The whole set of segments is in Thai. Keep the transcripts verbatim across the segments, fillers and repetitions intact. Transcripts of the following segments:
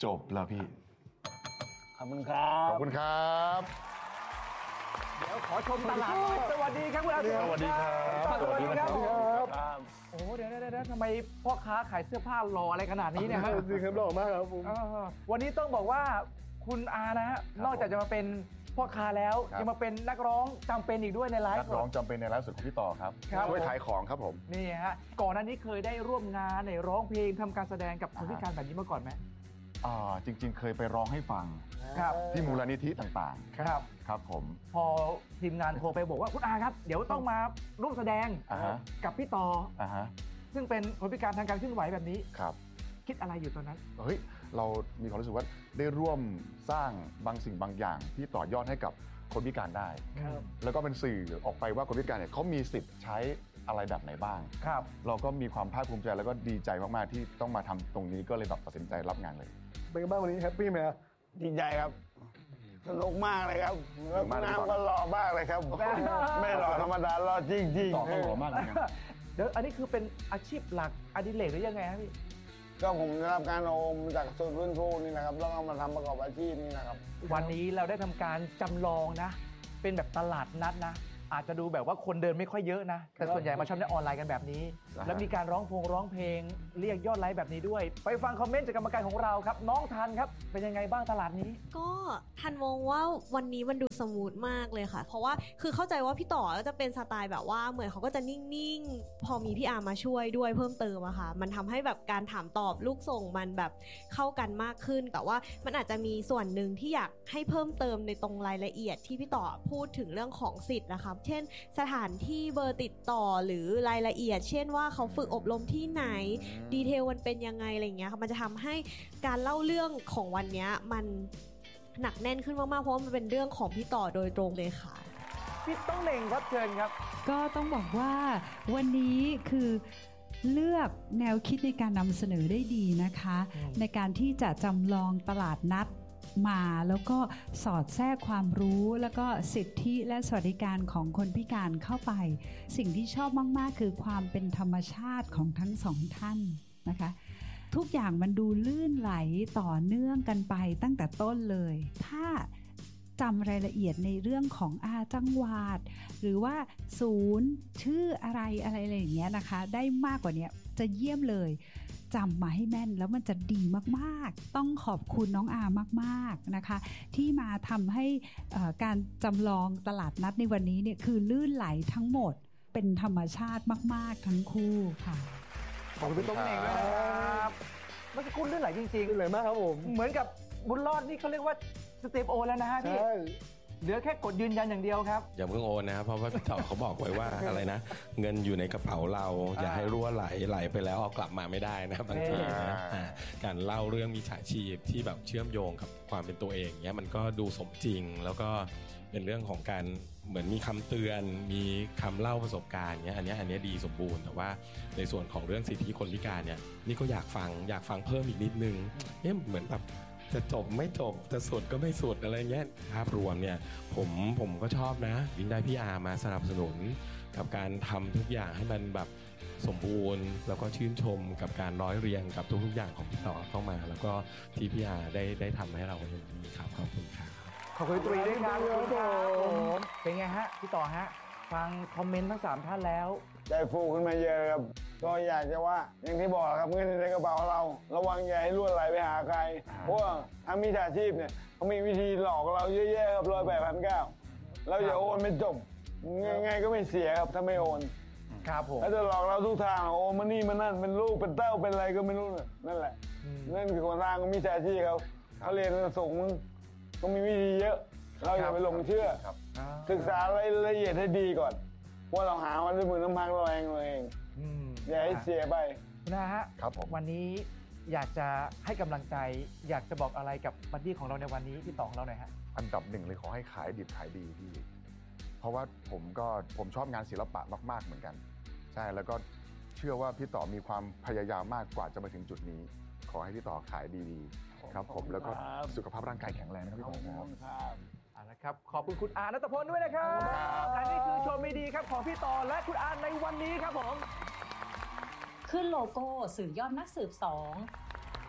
จบแล้วพี่ขอบคุณครับขอบคุณครับเดี๋ยวขอชมตลาดหน่อยสวัสดีครับคุณอาสวัสดีครับสวัสดีครับโอ้เดี๋ยวเดี๋ยวทำไมพ่อค้าขายเสื้อผ้าหล่ออะไรขนาดนี้เนี่ยฮะจริงครับหล่อมากครับผมวันนี้ต้องบอกว่าคุณอานะฮะนอกจากจะมาเป็นพ่อค้าแล้วยังมาเป็นนักร้องจำเป็นอีกด้วยในไลฟ์นักร้องจำเป็นในไลฟ์สดของพี่ต่อครับช่วยขายของครับผมนี่ฮะก่อนหน้านี้เคยได้ร่วมงานในร้องเพลงทำการแสดงกับคนพิการแบบนี้มาก่อนไหมอ่าจริงๆเคยไปร้องให้ฟังที่มูลนิธิต่างๆครับครับผมพอทีมงานโทรไปบอกว่าคุณอาครับเดี๋ยวต้องมาร่วมแสดงกับพี่ต่อซึ่งเป็นคนพิการทางการเคลื่อนไหวแบบนี้ครับคิดอะไรอยู่ตอนนั้นเฮ้ยเรามีความรู้สึกว่าได้ร่วมสร้างบางสิ่งบางอย่างที่ต่อยอดให้กับคนพิการได้แล้วก็เป็นสื่อออกไปว่าคนพิการเนี่ยเขามีสิทธิ์ใช้อะไรแบบไหนบ้างครับเราก็มีความภาคภูมิใจแล้วก็ดีใจมากๆที่ต้องมาทำตรงนี้ก็เลยแบบตัดสินใจรับงานเลยเป็นบ้างวันนี้แฮปปี้ไหมดีใจครับสนุกมากเลยครับแล้วน้ำก็หล่อมากเลยครับไม่หล่อธรรมดาหล่อจริงๆต่อก็หล่อมากเหมือนกันเดี๋ยวอันนี้คือเป็นอาชีพหลักอดิเรกหรือยังไงครับพี่ก็ผมได้รับการโอมจากศูนย์ฟื้นฟูนี่นะครับแล้วก็มาทำประกอบอาชีพนี่นะครับวันนี้เราได้ทำการจำลองนะเป็นแบบตลาดนัดนะอาจจะดูแบบว่าคนเดินไม่ค่อยเยอะนะแต่ส่วนใหญ่มาชมในออนไลน์กันแบบนี้แล้วมีการร้องเพลงร้องเพลงเรียกยอดไลค์แบบนี้ด้วยไปฟังคอมเมนต์จากกรรมการของเราครับน้องทันครับเป็นยังไงบ้างตลาดนี้ก็ทันมองว่าวันนี้มันดูสมูทมากเลยค่ะเพราะว่าคือเข้าใจว่าพี่ต่อก็จะเป็นสไตล์แบบว่าเหมือนเขาก็จะนิ่งๆพอมีพี่อาร์มาช่วยด้วยเพิ่มเติมอะค่ะมันทำให้แบบการถามตอบลูกส่งมันแบบเข้ากันมากขึ้นแต่ว่ามันอาจจะมีส่วนหนึ่งที่อยากให้เพิ่มเติมในตรงรายละเอียดที่พี่ต่อพูดถึงเรื่องของสิทธิ์นะคะเช่นสถานที่เบอร์ติดต่อหรือรายละเอียดเช่นว่าเขาฝึกอบรมที่ไหนดีเทลมันเป็นยังไงอะไรอย่างเงี้ยค่ะมันจะทำให้การเล่าเรื่องของวันนี้มันหนักแน่นขึ้นมากๆเพราะว่ามันเป็นเรื่องของพี่ต่อโดยตรงเลยค่ะพี่ต้องเน่งครับเชิญครับก็ต้องบอกว่าวันนี้คือเลือกแนวคิดในการนำเสนอได้ดีนะคะในการที่จะจำลองตลาดนัดมาแล้วก็สอดแทรกความรู้แล้วก็สิทธิและสวัสดิการของคนพิการเข้าไปสิ่งที่ชอบมากๆคือความเป็นธรรมชาติของทั้งสองท่านนะคะทุกอย่างมันดูลื่นไหลต่อเนื่องกันไปตั้งแต่ต้นเลยถ้าจำรายละเอียดในเรื่องของอาจังหวัดหรือว่าศูนย์ชื่ออะไรอะไรอะไรอย่างเงี้ยนะคะได้มากกว่านี้จะเยี่ยมเลยจำมาให้แม่นแล้วมันจะดีมากๆต้องขอบคุณน้องอามากๆนะคะที่มาทำให้การจำลองตลาดนัดในวันนี้เนี่ยคือลื่นไหลทั้งหมดเป็นธรรมชาติมากๆทั้งคู่ค่ะขอบคุณต้องเองด้วยนะครับเมื่อสักครู่ลื่นไหลจริงๆลื่นไหลมากครับผมเหมือนกับบุญรอดนี่เขาเรียกว่าสเต็ปโอแล้วนะฮะพี่เหลือแค่กดยืนยันอย่างเดียวครับอย่าเพิ่งโอนนะครับเพราะว่าพี่ต่อเขาบอกไว้ว่าอะไรนะเงินอยู่ในกระเป๋าเราอย่าให้รั่วไหลไหลไปแล้วเอากลับมาไม่ได้นะครับบางทีนะการเล่าเรื่องมิจฉาชีพที่แบบเชื่อมโยงกับความเป็นตัวเองเนี้ยมันก็ดูสมจริงแล้วก็เป็นเรื่องของการเหมือนมีคำเตือนมีคำเล่าประสบการณ์เนี้ยอันนี้อันนี้ดีสมบูรณ์แต่ว่าในส่วนของเรื่องสิทธิคนพิการเนี่ยนี่ก็อยากฟังอยากฟังเพิ่มอีกนิดนึงเนี่ยเหมือนแบบจะจบไม่จบจะสุดก็ไม่สุดอะไรเงี้ยภาพรวมเนี่ยผมผมก็ชอบนะยิ่งได้พี่อาร์มาสนับสนุนกับการทำทุกอย่างให้มันแบบสมบูรณ์แล้วก็ชื่นชมกับการร้อยเรียงกับทุกๆอย่างของพี่ต่อเข้ามาแล้วก็ที่พี่อาร์ได้ได้ทำให้เราเห็นนี้ครับขอบคุณครับขอบคุณตรีด้วยครับผมเป็นไงฮะพี่ต่อฮะฟังคอมเมนต์ทั้งสามท่านแล้วใจฟูขึ้นมาเยอะครับก็อยากจะว่าอย่างที่บอกครับเงินในกระเป๋าเราระวังอย่าให้รั่วไหลไปหาใครเพราะว่าทางมิจฉาชีพเนี่ยเขามีวิธีหลอกเราเยอะแยะครับร้อยแปดพันเก้าเราอย่าโอนไม่จบไงๆก็ไม่เสียครับถ้าไม่โอนครับผมแล้วจะหลอกเราทุกทางโอนมานี่มานั่นเป็นลูกเป็นเต้าเป็นอะไรก็ไม่รู้นั่นแหละนั่นคือคนทางของมิจฉาชีพเขาเขาเรียนสูงก็มีวิธีเยอะเราอย่าไปหลงเชื่อศึกษารายละเอียดให้ดีก่อนว่าเราหามันด้วยมือน้ำพักเราเองเราเองอย่าให้เสียไปนะฮะครับผมวันนี้อยากจะให้กำลังใจอยากจะบอกอะไรกับบัดดี้ของเราในวันนี้พี่ต่อของเราหน่อยฮะอันดับหนึ่งเลยขอให้ขายดิบขายดีพี่เพราะว่าผมก็ผมชอบงานศิลปะมากๆเหมือนกันใช่แล้วก็เชื่อว่าพี่ต่อมีความพยายามมากกว่าจะมาถึงจุดนี้ขอให้พี่ต่อขายดีๆครับผมแล้วก็สุขภาพร่างกายแข็งแรงนะครับพี่ต่อครับเอาละครับขอบคุณคุณอาณัฐพลด้วยนะครับและนี่คือโชว์ไม่ดีครับของพี่ต่อและคุณอาในวันนี้ครับผมขึ้นโลโก้สื่อยอดนักสืบสอง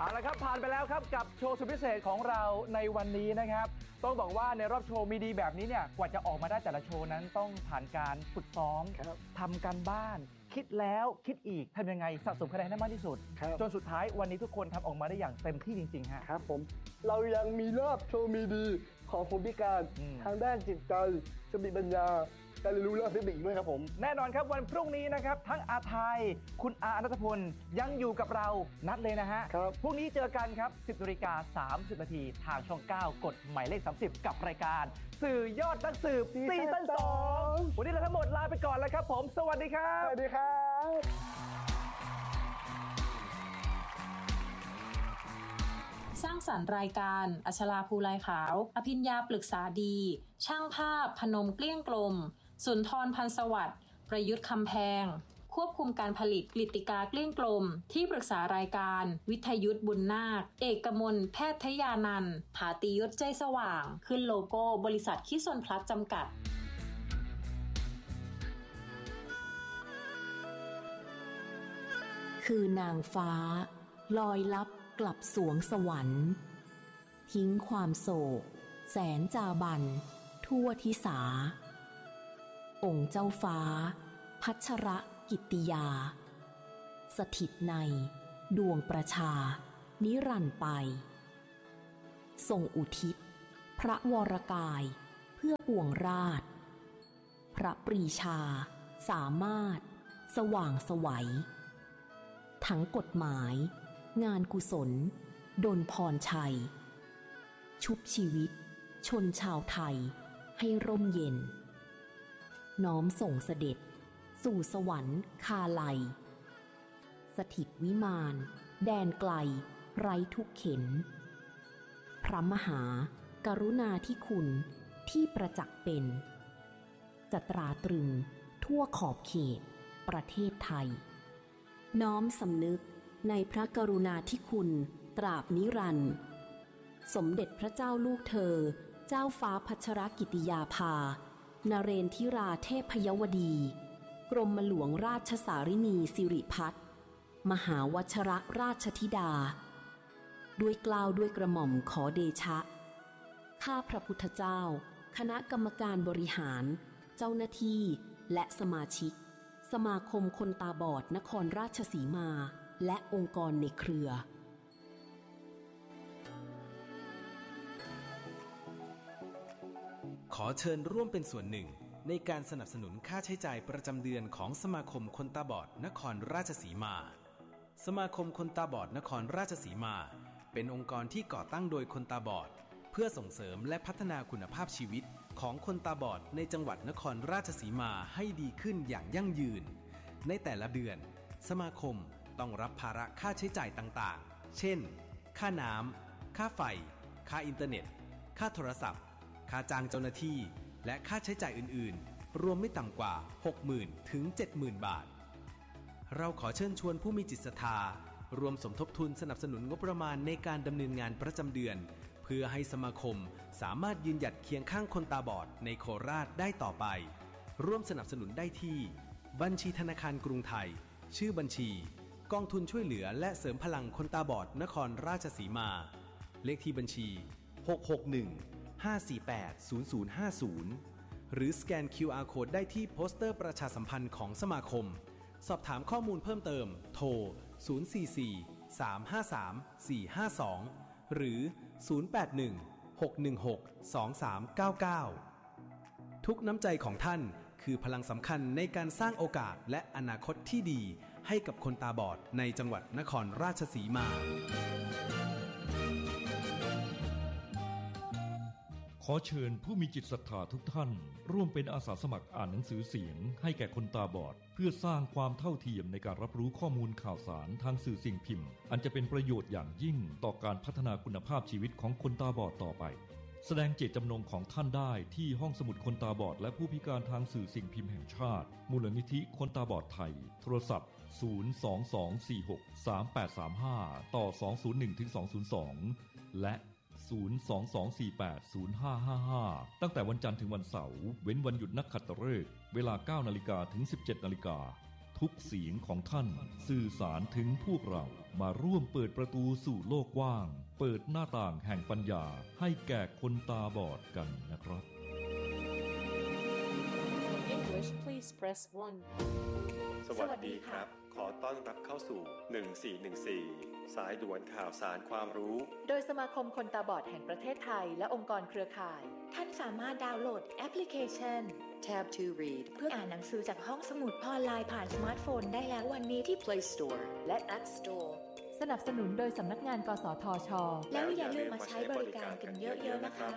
เอาละครับผ่านไปแล้วครับกับโชว์สุดพิเศษของเราในวันนี้นะครับต้องบอกว่าในรอบโชว์มีดีแบบนี้เนี่ยกว่าจะออกมาได้แต่ละโชว์นั้นต้องผ่านการฝึกซ้อมทำการบ้านคิดแล้วคิดอีกทำยังไงสะสมคะแนนให้มากที่สุดจนสุดท้ายวันนี้ทุกคนทำออกมาได้อย่างเต็มที่จริงๆฮะครับผมเรายังมีรอบโชว์มีดีของคนพิการทางด้านจิตใจสติปัญญาการเรียนรู้และเทคนิคด้วยครับผมแน่นอนครับวันพรุ่งนี้นะครับทั้งอาไทยคุณอาอนัทพลยังอยู่กับเรานัดเลยนะฮะพรุ่งนี้เจอกันครับ สิบนาฬิกาสามสิบนาทีทางช่องเก้ากดหมายเลขสามสิบกับรายการสื่อยอดนักสืบซีซั่นสองวันนี้เราทั้งหมดลาไปก่อนแล้วครับผมสวัสดีครับสวัสดีครับสร้างสรรค์รายการอัชราภูลายขาวอภิญญาปรึกษาดีช่างภาพพนมเกลี้ยงกลมสุนทรพันธ์สวัสดิ์ประยุทธ์คำแพงควบคุมการผลิตกฤติกาเกลี้ยงกลมที่ปรึกษารายการวิทยุทธบุญนาคเอกมลแพทยานันท์ผาติยศใจสว่างขึ้นโลโก้บริษัทคิสนพลัสจำกัดคือนางฟ้าลอยลับกลับสวงสวรรค์ทิ้งความโศกแสนจาบันทั่วทิสาองค์เจ้าฟ้าพัชรกิตติยาสถิตในดวงประชานิรันดร์ไปทรงอุทิศพระวรกายเพื่อปวงราชพระปรีชาสามารถสว่างไสวทั้งกฎหมายงานกุศลดลพรชัยชุบชีวิตชนชาวไทยให้ร่มเย็นน้อมส่งเสด็จสู่สวรรค์คาไลสถิตวิมานแดนไกลไร้ทุกเข็นพระมหากรุณาธิคุณที่ประจักษ์เป็นจะตราตรึงทั่วขอบเขตประเทศไทยน้อมสำนึกในพระกรุณาธิคุณตราบนิรันดร์สมเด็จพระเจ้าลูกเธอเจ้าฟ้าพัชรกิติยาภานเรนทิราเทพยวดีกรมหลวงราชสารินีสิริพัฒน์มหาวชรราชธิดาด้วยเกล้าด้วยกระหม่อมขอเดชะข้าพระพุทธเจ้าคณะกรรมการบริหารเจ้าหน้าที่และสมาชิกสมาคมคนตาบอดนครราชสีมาและองค์กรในเครือขอเชิญร่วมเป็นส่วนหนึ่งในการสนับสนุนค่าใช้จ่ายประจำเดือนของสมาคมคนตาบอดนครราชสีมาสมาคมคนตาบอดนครราชสีมาเป็นองค์กรที่ก่อตั้งโดยคนตาบอดเพื่อส่งเสริมและพัฒนาคุณภาพชีวิตของคนตาบอดในจังหวัดนครราชสีมาให้ดีขึ้นอย่างยั่งยืนในแต่ละเดือนสมาคมต้องรับภาระค่าใช้จ่ายต่างๆเช่นค่าน้ำค่าไฟค่าอินเทอร์เน็ตค่าโทรศัพท์ค่าจ้างเจ้าหน้าที่และค่าใช้จ่ายอื่นๆรวมไม่ต่ำกว่า หกหมื่น ถึง เจ็ดหมื่น บาทเราขอเชิญชวนผู้มีจิตศรัทธารวมสมทบทุนสนับสนุนงบประมาณในการดำเนินงานประจำเดือนเพื่อให้สมาคมสามารถยืนหยัดเคียงข้างคนตาบอดในโคราชได้ต่อไปร่วมสนับสนุนได้ที่บัญชีธนาคารกรุงไทยชื่อบัญชีกองทุนช่วยเหลือและเสริมพลังคนตาบอดนครราชสีมาเลขที่บัญชีหก หก หนึ่ง ห้า สี่ แปด ศูนย์ ศูนย์ ห้า ศูนย์หรือสแกน คิว อาร์ Code ได้ที่โปสเตอร์ประชาสัมพันธ์ของสมาคมสอบถามข้อมูลเพิ่มเติมโทรศูนย์ สี่ สี่ สาม ห้า สาม สี่ ห้า สองหรือศูนย์ แปด หนึ่ง หก หนึ่ง หก สอง สาม เก้า เก้าทุกน้ำใจของท่านคือพลังสำคัญในการสร้างโอกาสและอนาคตที่ดีให้กับคนตาบอดในจังหวัดนครราชสีมาขอเชิญผู้มีจิตศรัทธาทุกท่านร่วมเป็นอาสาสมัครอ่านหนังสือเสียงให้แก่คนตาบอดเพื่อสร้างความเท่าเทียมในการรับรู้ข้อมูลข่าวสารทางสื่อสิ่งพิมพ์อันจะเป็นประโยชน์อย่างยิ่งต่อการพัฒนาคุณภาพชีวิตของคนตาบอดต่อไปแสดงเจตจำนงของท่านได้ที่ห้องสมุดคนตาบอดและผู้พิการทางสื่อสิ่งพิมพ์แห่งชาติมูลนิธิคนตาบอดไทยโทรศัพท์ศูนย์ สอง สอง สี่ หก สาม แปด สาม ห้าต่อสอง ศูนย์ หนึ่ง ถึง สอง ศูนย์ สองและศูนย์ สอง สอง สี่ แปด ศูนย์ ห้า ห้า ห้าตั้งแต่วันจันทร์ถึงวันเสาร์เว้นวันหยุดนักขัตฤกษ์เวลา เก้านาฬิกา ถึง สิบเจ็ดนาฬิกาโททุกเสียงของท่านสื่อสารถึงพวกเรามาร่วมเปิดประตูสู่โลกกว้างเปิดหน้าต่างแห่งปัญญาให้แก่คนตาบอดกันนะครับ English please press one สวัสดีครับขอต้อนรับเข้าสู่หนึ่งสี่หนึ่งสี่สายด่วนข่าวสารความรู้โดยสมาคมคนตาบอดแห่งประเทศไทยและองค์กรเครือข่ายท่านสามารถดาวน์โหลดแอปพลิเคชัน Tab to Read เพื่ออ่านหนังสือจากห้องสมุดออนไลน์ผ่านสมาร์ทโฟนได้แล้ววันนี้ที่ Play Store และ App Store สนับสนุนโดยสำนักงานกสทช. แล้วอย่าลืมมาใช้บริการกันเยอะๆนะคะ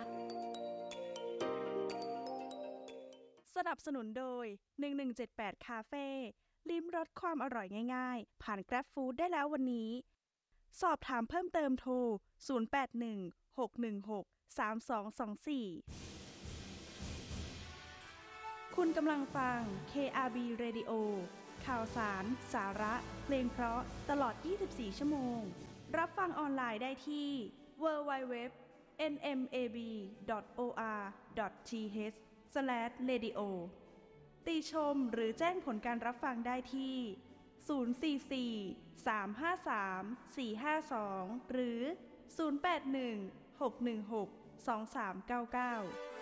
สนับสนุนโดยหนึ่งหนึ่งเจ็ดแปดคาเฟ่ลิ้มรสความอร่อยง่ายๆผ่าน Grab Food ได้แล้ววันนี้สอบถามเพิ่มเติมโทรศูนย์ แปด หนึ่ง หก หนึ่ง หก สาม สอง สอง สี่คุณกำลังฟัง เค อาร์ บี Radio ข่าวสารสาระเพลงเพราะตลอดยี่สิบสี่ชั่วโมงรับฟังออนไลน์ได้ที่ ดับเบิลยู ดับเบิลยู ดับเบิลยู ดอท เอ็น เอ็ม เอ บี ดอท โอ อาร์ ดอท ที เอช สแลช เรดิโอ ติชมหรือแจ้งผลการรับฟังได้ที่ ศูนย์ สี่ สี่ สาม ห้า สาม สี่ ห้า สอง หรือ ศูนย์ แปด หนึ่ง หก หนึ่ง หก สอง สาม เก้า เก้า